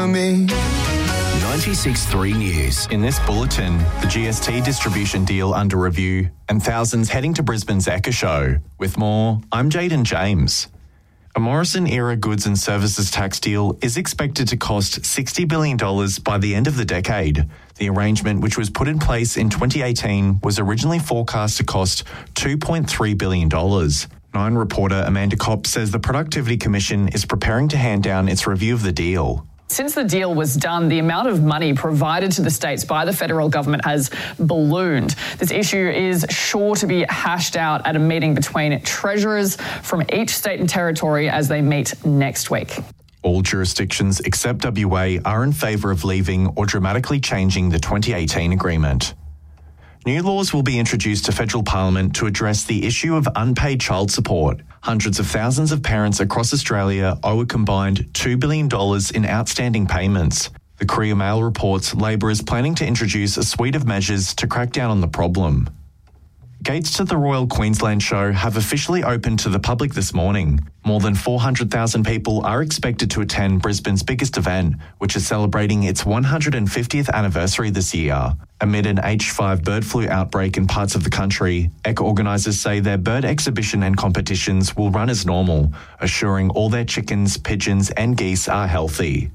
me. 96.3 News. In this bulletin, the GST distribution deal under review and thousands heading to Brisbane's Ekka Show. With more, I'm Jaden James. A Morrison-era goods and services tax deal is expected to cost $60 billion by the end of the decade. The arrangement, which was put in place in 2018, was originally forecast to cost $2.3 billion. Nine reporter Amanda Kopp says the Productivity Commission is preparing to hand down its review of the deal. Since the deal was done, the amount of money provided to the states by the federal government has ballooned. This issue is sure to be hashed out at a meeting between treasurers from each state and territory as they meet next week. All jurisdictions except WA are in favour of leaving or dramatically changing the 2018 agreement. New laws will be introduced to federal parliament to address the issue of unpaid child support. Hundreds of thousands of parents across Australia owe a combined $2 billion in outstanding payments. The Courier Mail reports Labor is planning to introduce a suite of measures to crack down on the problem. Gates to the Royal Queensland Show have officially opened to the public this morning. More than 400,000 people are expected to attend Brisbane's biggest event, which is celebrating its 150th anniversary this year. Amid an H5 bird flu outbreak in parts of the country, Ekka organisers say their bird exhibition and competitions will run as normal, assuring all their chickens, pigeons and geese are healthy.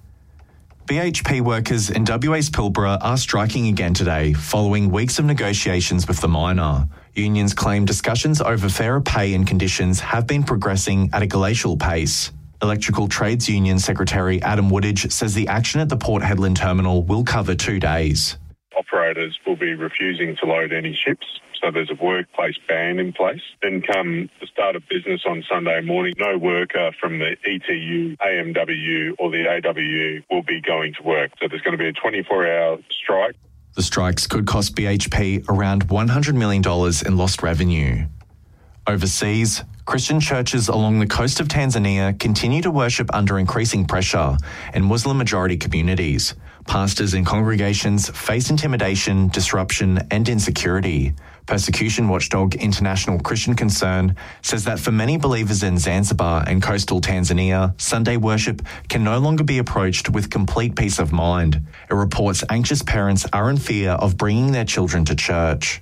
BHP workers in WA's Pilbara are striking again today, following weeks of negotiations with the miner. Unions claim discussions over fairer pay and conditions have been progressing at a glacial pace. Electrical Trades Union Secretary Adam Woodage says the action at the Port Hedland terminal will cover 2 days. Operators will be refusing to load any ships, so there's a workplace ban in place. Then come the start of business on Sunday morning, no worker from the ETU, AMWU or the AWU will be going to work. So there's going to be a 24-hour strike. The strikes could cost BHP around $100 million in lost revenue. Overseas, Christian churches along the coast of Tanzania continue to worship under increasing pressure in Muslim-majority communities. Pastors and congregations face intimidation, disruption and insecurity. Persecution watchdog International Christian Concern says that for many believers in Zanzibar and coastal Tanzania, Sunday worship can no longer be approached with complete peace of mind. It reports anxious parents are in fear of bringing their children to church.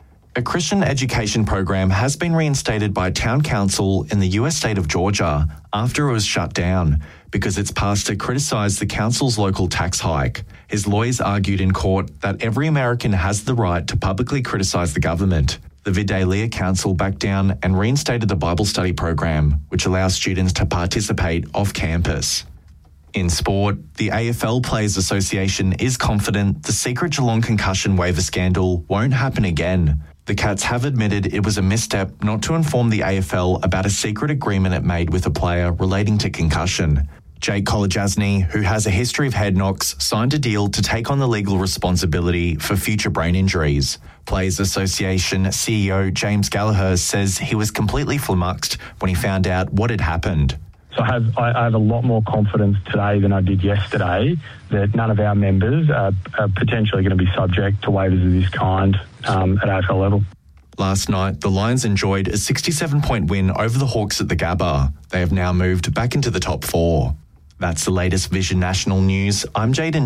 A Christian education program has been reinstated by town council in the US state of Georgia after it was shut down because its pastor criticised the council's local tax hike. His lawyers argued in court that every American has the right to publicly criticise the government. The Vidalia Council backed down and reinstated the Bible study program, which allows students to participate off campus. In sport, the AFL Players Association is confident the secret Geelong concussion waiver scandal won't happen again. The Cats have admitted it was a misstep not to inform the AFL about a secret agreement it made with a player relating to concussion. Jake Kolodjasny, who has a history of head knocks, signed a deal to take on the legal responsibility for future brain injuries. Players Association CEO James Gallagher says he was completely flummoxed when he found out what had happened. So I have a lot more confidence today than I did yesterday that none of our members are potentially going to be subject to waivers of this kind at AFL level. Last night, the Lions enjoyed a 67-point win over the Hawks at the Gabba. They have now moved back into the top 4. That's the latest Vision National News. I'm Jaden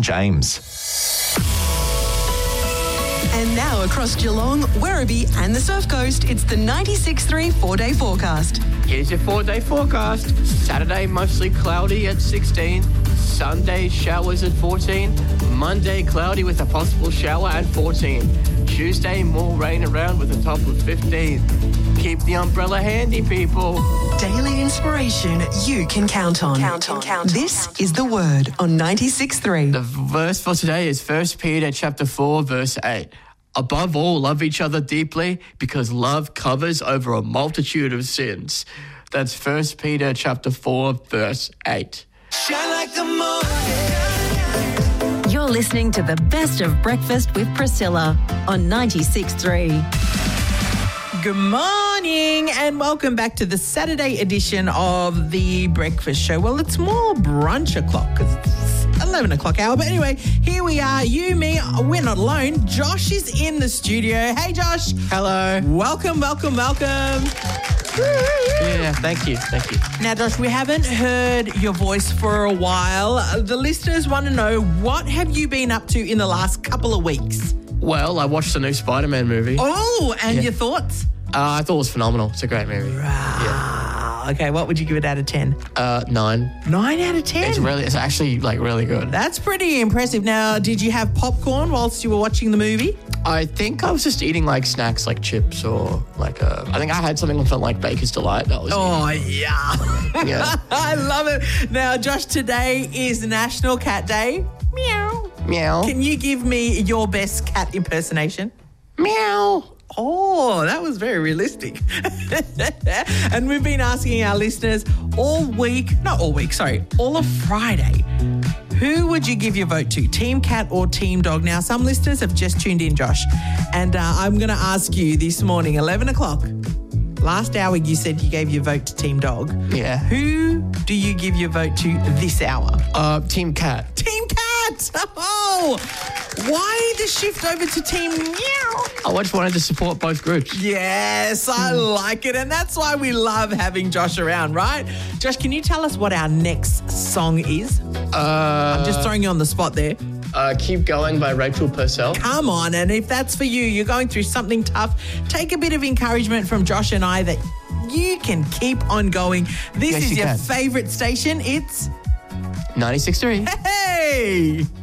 James. And now across Geelong, Werribee and the Surf Coast, it's the 96.3 4-day forecast. Here's your 4-day forecast. Saturday, mostly cloudy at 16. Sunday, showers at 14. Monday, cloudy with a possible shower at 14. Tuesday, more rain around with a top of 15. Keep the umbrella handy, people. Daily inspiration you can count on. This is The Word on 96.3. The verse for today is 1 Peter chapter 4, verse 8. Above all, love each other deeply because love covers over a multitude of sins. That's 1 Peter chapter 4, verse 8. Shine like the moon. You're listening to the best of Breakfast with Priscilla on 96.3. Good morning and welcome back to the Saturday edition of the Breakfast Show. Well, it's more brunch o'clock because it's 11 o'clock hour. But anyway, here we are. You, me, we're not alone. Josh is in the studio. Hey, Josh. Hello. Welcome. Yeah, thank you. Now, Josh, we haven't heard your voice for a while. The listeners want to know, what have you been up to in the last couple of weeks? Well, I watched the new Spider-Man movie. Oh, and your thoughts? I thought it was phenomenal. It's a great movie. Okay, what would you give it out of 10? 9. 9 out of 10? It's actually like really good. That's pretty impressive. Now, did you have popcorn whilst you were watching the movie? I think I was just eating like snacks like chips or like I think I had something from like Baker's Delight. That was Yeah. I love it. Now, Josh, today is National Cat Day. Meow. Meow. Can you give me your best cat impersonation? Meow. Oh, that was very realistic. And we've been asking our listeners all of Friday, who would you give your vote to, Team Cat or Team Dog? Now, some listeners have just tuned in, Josh, and I'm going to ask you this morning, 11 o'clock. Last hour, you said you gave your vote to Team Dog. Yeah. Who do you give your vote to this hour? Team Cat. Team Cat! Oh! Why the shift over to Team Meow? I just wanted to support both groups. Yes, I like it. And that's why we love having Josh around, right? Josh, can you tell us what our next song is? I'm just throwing you on the spot there. Keep Going by Rachel Purcell. Come on, and if that's for you, you're going through something tough, take a bit of encouragement from Josh and I that you can keep on going. This is your favourite station. It's 96.3. Hey!